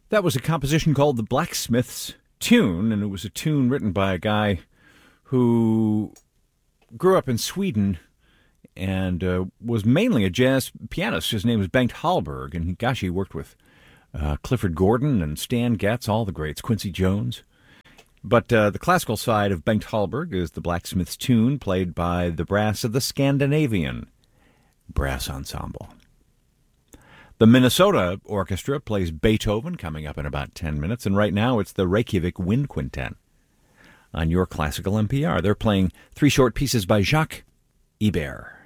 That was a composition called The Blacksmith's Tune, and it was a tune written by a guy who grew up in Sweden and was mainly a jazz pianist. His name was Bengt Hallberg, and he worked with Clifford Gordon and Stan Getz, all the greats, Quincy Jones. But the classical side of Bengt Hallberg is The Blacksmith's Tune, played by the brass of the Scandinavian Brass Ensemble. The Minnesota Orchestra plays Beethoven coming up in about 10 minutes, and right now it's the Reykjavik Wind Quintet on your Classical NPR. They're playing three short pieces by Jacques Ibert.